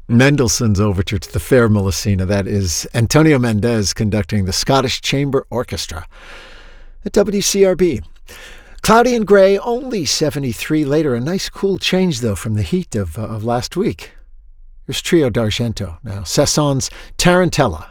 Mendelssohn's Overture to the Fair Melusina. That is Antonio Mendez conducting the Scottish Chamber Orchestra at WCRB. Cloudy and gray, only 73 later. A nice cool change, though, from the heat of last week. Here's Trio d'Argento now. Cessone's Tarantella.